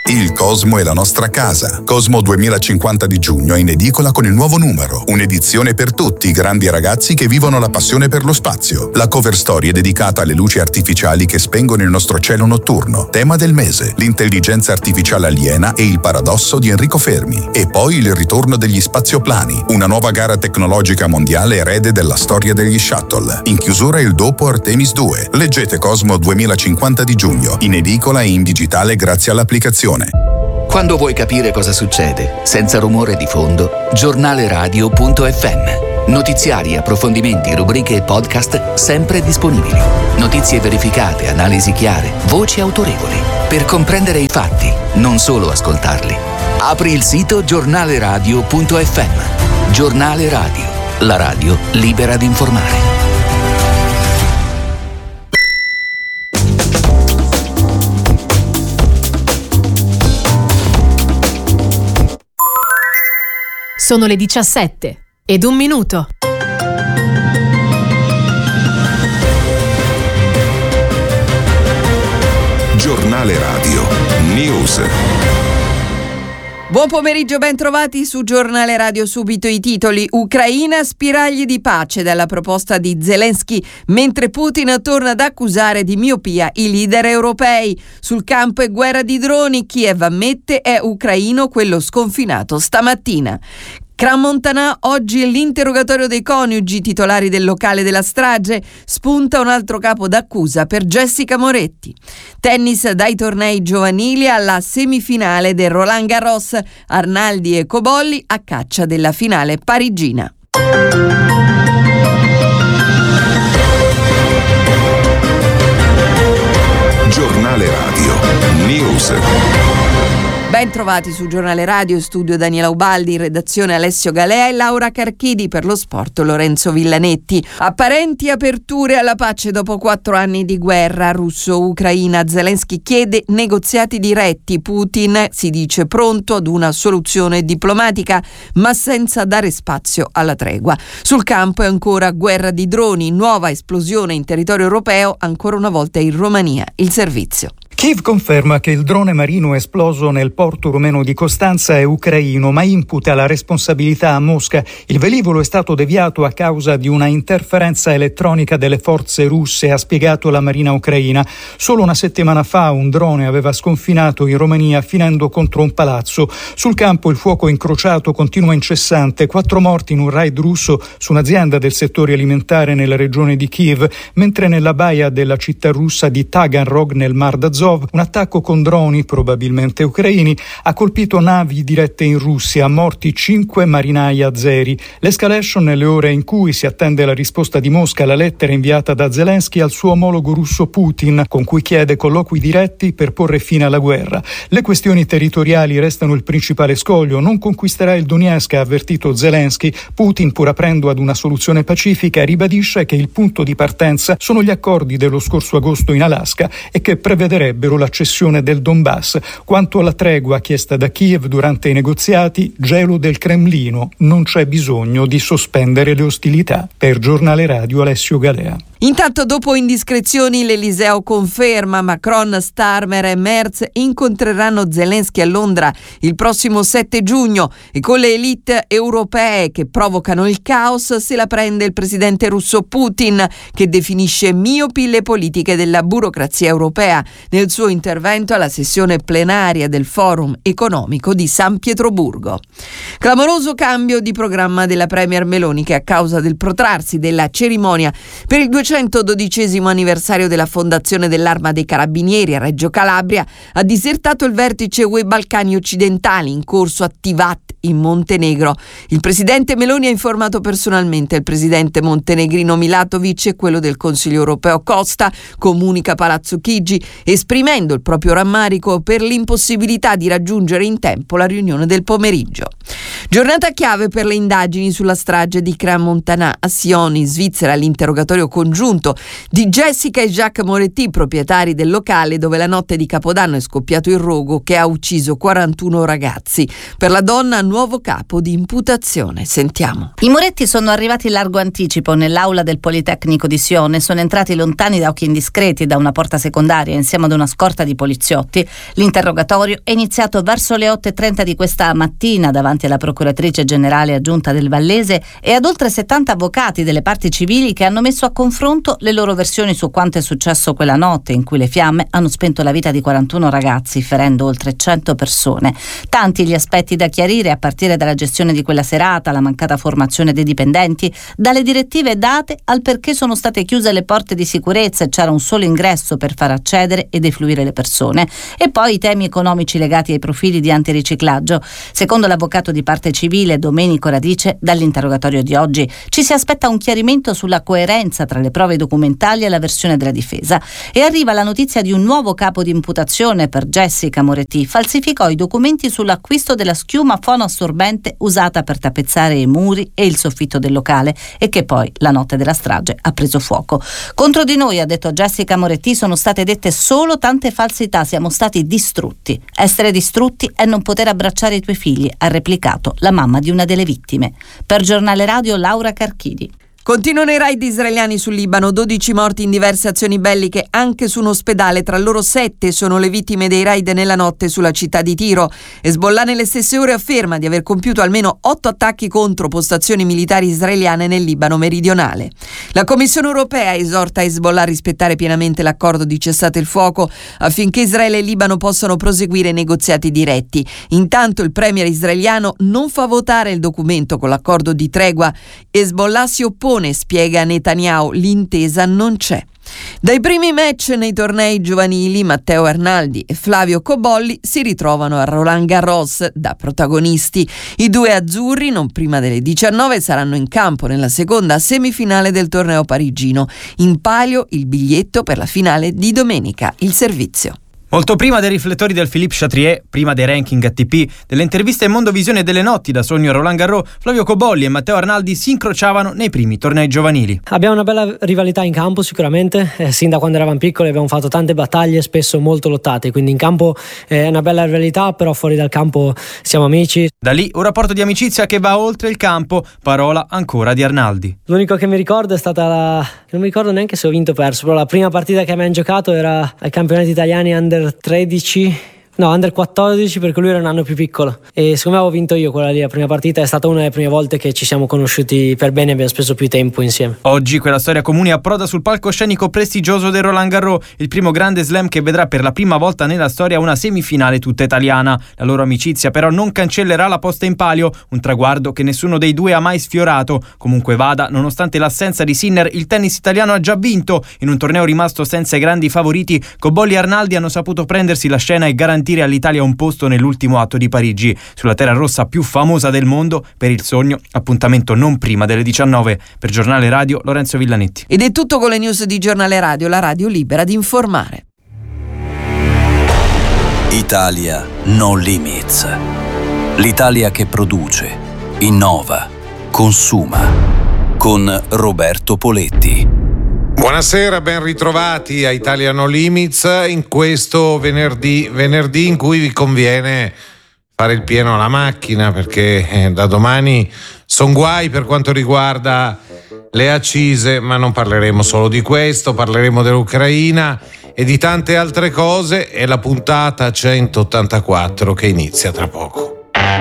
Il Cosmo è la nostra casa. Cosmo 2050 di giugno è in edicola con il nuovo numero. Un'edizione per tutti i grandi ragazzi che vivono la passione per lo spazio. La cover story è dedicata alle luci artificiali che spengono il nostro cielo notturno. Tema del mese: l'intelligenza artificiale aliena e il paradosso di Enrico Fermi. E poi il ritorno degli spazioplani, una nuova gara tecnologica mondiale erede della storia degli shuttle. In chiusura il dopo Artemis 2. Leggete Cosmo 2050 di giugno, in edicola e in digitale grazie all'applicazione. Quando vuoi capire cosa succede, senza rumore di fondo, giornaleradio.fm. Notiziari, approfondimenti, rubriche e podcast sempre disponibili. Notizie verificate, analisi chiare, voci autorevoli. Per comprendere i fatti, non solo ascoltarli. Apri il sito giornaleradio.fm. Giornale Radio, la radio libera di informare. Sono le 17:01. Giornale Radio News. Buon pomeriggio, ben trovati su Giornale Radio. Subito i titoli. Ucraina, spiragli di pace dalla proposta di Zelensky, mentre Putin torna ad accusare di miopia i leader europei. Sul campo è guerra di droni, Kiev ammette è ucraino quello sconfinato stamattina. Crans-Montana, oggi è l'interrogatorio dei coniugi titolari del locale della strage, spunta un altro capo d'accusa per Jessica Moretti. Tennis, dai tornei giovanili alla semifinale del Roland Garros, Arnaldi e Cobolli a caccia della finale parigina. Giornale Radio News. Ben trovati su Giornale Radio, studio Daniela Ubaldi, in redazione Alessio Galea e Laura Carchidi, per lo sport Lorenzo Villanetti. Apparenti aperture alla pace dopo 4 anni di guerra russo-ucraina. Zelensky chiede negoziati diretti. Putin si dice pronto ad una soluzione diplomatica, ma senza dare spazio alla tregua. Sul campo è ancora guerra di droni, nuova esplosione in territorio europeo, ancora una volta in Romania. Il servizio. Kiev conferma che il drone marino esploso nel porto rumeno di Costanza è ucraino, ma imputa la responsabilità a Mosca. Il velivolo è stato deviato a causa di una interferenza elettronica delle forze russe, ha spiegato la marina ucraina. Solo una settimana fa un drone aveva sconfinato in Romania finendo contro un palazzo. Sul campo il fuoco incrociato continua incessante, 4 morti in un raid russo su un'azienda del settore alimentare nella regione di Kiev, mentre nella baia della città russa di Taganrog nel Mar d'Azov un attacco con droni, probabilmente ucraini, ha colpito navi dirette in Russia, morti 5 marinai azeri. L'escalation nelle ore in cui si attende la risposta di Mosca alla lettera inviata da Zelensky al suo omologo russo Putin, con cui chiede colloqui diretti per porre fine alla guerra. Le questioni territoriali restano il principale scoglio. Non conquisterà il Donetsk, ha avvertito Zelensky. Putin, pur aprendo ad una soluzione pacifica, ribadisce che il punto di partenza sono gli accordi dello scorso agosto in Alaska e che prevederebbero la cessione del Donbass. Quanto alla tregua chiesta da Kiev durante i negoziati, gelo del Cremlino, non c'è bisogno di sospendere le ostilità. Per Giornale Radio Alessio Galea. Intanto, dopo indiscrezioni, l'Eliseo conferma Macron, Starmer e Merz incontreranno Zelensky a Londra il prossimo 7 giugno e con le elite europee che provocano il caos se la prende il presidente russo Putin, che definisce miopi le politiche della burocrazia europea nel suo intervento alla sessione plenaria del Forum economico di San Pietroburgo. Clamoroso cambio di programma della premier Meloni, che a causa del protrarsi della cerimonia per il 212° anniversario della fondazione dell'Arma dei Carabinieri a Reggio Calabria ha disertato il vertice UE Balcani occidentali in corso a Tivat in Montenegro. Il presidente Meloni ha informato personalmente il presidente montenegrino Milatovic e quello del Consiglio europeo Costa, comunica Palazzo Chigi, esprimendo il proprio rammarico per l'impossibilità di raggiungere in tempo la riunione del pomeriggio. Giornata chiave per le indagini sulla strage di Crans-Montana a Sion, in Svizzera, l'interrogatorio congiunto di Jessica e Jacques Moretti, proprietari del locale dove la notte di Capodanno è scoppiato il rogo che ha ucciso 41 ragazzi. Per la donna, nuovo nuovo capo di imputazione. Sentiamo. I Moretti sono arrivati in largo anticipo nell'aula del Politecnico di Sione, sono entrati lontani da occhi indiscreti da una porta secondaria insieme ad una scorta di poliziotti. L'interrogatorio è iniziato verso le 8:30 di questa mattina davanti alla procuratrice generale aggiunta del Vallese e ad oltre 70 avvocati delle parti civili che hanno messo a confronto le loro versioni su quanto è successo quella notte in cui le fiamme hanno spento la vita di 41 ragazzi, ferendo oltre 100 persone. Tanti gli aspetti da chiarire, a partire dalla gestione di quella serata, la mancata formazione dei dipendenti, dalle direttive date al perché sono state chiuse le porte di sicurezza e c'era un solo ingresso per far accedere e defluire le persone, e poi i temi economici legati ai profili di antiriciclaggio. Secondo l'avvocato di parte civile Domenico Radice, dall'interrogatorio di oggi ci si aspetta un chiarimento sulla coerenza tra le prove documentali e la versione della difesa, e arriva la notizia di un nuovo capo di imputazione per Jessica Moretti. Falsificò i documenti sull'acquisto della schiuma fonoassorbente usata per tappezzare i muri e il soffitto del locale e che poi la notte della strage ha preso fuoco. Contro di noi, ha detto Jessica Moretti, sono state dette solo tante falsità, siamo stati distrutti. Essere distrutti è non poter abbracciare i tuoi figli, ha replicato la mamma di una delle vittime. Per Giornale Radio, Laura Carchidi. Continuano i raid israeliani sul Libano, 12 morti in diverse azioni belliche anche su un ospedale, tra loro 7 sono le vittime dei raid nella notte sulla città di Tiro. Hezbollah nelle stesse ore afferma di aver compiuto almeno 8 attacchi contro postazioni militari israeliane nel Libano meridionale. La Commissione europea esorta Hezbollah a rispettare pienamente l'accordo di cessate il fuoco affinché Israele e Libano possano proseguire i negoziati diretti. Intanto il premier israeliano non fa votare il documento con l'accordo di tregua. Hezbollah si oppone, spiega Netanyahu, l'intesa non c'è. Dai primi match nei tornei giovanili, Matteo Arnaldi e Flavio Cobolli si ritrovano a Roland Garros da protagonisti. I due azzurri, non prima delle 19, saranno in campo nella seconda semifinale del torneo parigino. In palio il biglietto per la finale di domenica, il servizio. Molto prima dei riflettori del Philippe Chatrier, prima dei ranking ATP, delle interviste in Mondovisione e delle notti da sogno a Roland Garros, Flavio Cobolli e Matteo Arnaldi si incrociavano nei primi tornei giovanili. Abbiamo una bella rivalità in campo sicuramente, sin da quando eravamo piccoli abbiamo fatto tante battaglie, spesso molto lottate, quindi in campo è una bella rivalità, però fuori dal campo siamo amici. Da lì un rapporto di amicizia che va oltre il campo, parola ancora di Arnaldi. L'unico che mi ricordo è stata non mi ricordo neanche se ho vinto o perso, però la prima partita che abbiamo giocato era ai campionati italiani under 14, perché lui era un anno più piccolo e secondo me avevo vinto io quella lì. La prima partita è stata una delle prime volte che ci siamo conosciuti per bene e abbiamo speso più tempo insieme. Oggi quella storia comune approda sul palcoscenico prestigioso del Roland Garros, il primo grande slam che vedrà per la prima volta nella storia una semifinale tutta italiana. La loro amicizia però non cancellerà la posta in palio, un traguardo che nessuno dei due ha mai sfiorato. Comunque vada, nonostante l'assenza di Sinner, il tennis italiano ha già vinto. In un torneo rimasto senza i grandi favoriti, Cobolli e Arnaldi hanno saputo prendersi la scena e garantire all'Italia un posto nell'ultimo atto di Parigi, sulla terra rossa più famosa del mondo. Per il sogno, appuntamento non prima delle 19. Per Giornale Radio, Lorenzo Villanetti. Ed è tutto con le news di Giornale Radio, la radio libera di informare. Italia No Limits. L'Italia che produce, innova, consuma. Con Roberto Poletti. Buonasera, ben ritrovati a Italia No Limits in questo venerdì in cui vi conviene fare il pieno alla macchina perché da domani son guai per quanto riguarda le accise, ma non parleremo solo di questo, parleremo dell'Ucraina e di tante altre cose. È la puntata 184 che inizia tra poco.